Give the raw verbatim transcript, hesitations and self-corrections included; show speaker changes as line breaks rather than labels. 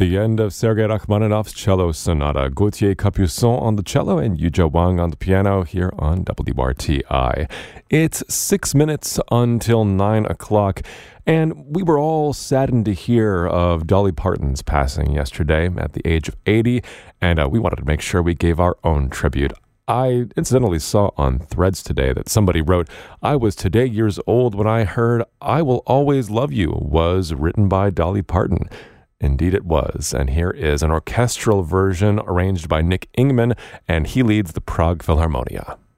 the end of Sergei Rachmaninoff's Cello Sonata. Gauthier Capuçon on the cello and Yuzha Wang on the piano here on W R T I. It's six minutes until nine o'clock, and we were all saddened to hear of Dolly Parton's passing yesterday at the age of eighty, and uh, we wanted to make sure we gave our own tribute. I incidentally saw on Threads today that somebody wrote, "I was today years old when I heard I Will Always Love You was written by Dolly Parton." Indeed it was, and here is an orchestral version arranged by Nick Ingman, and he leads the Prague Philharmonia.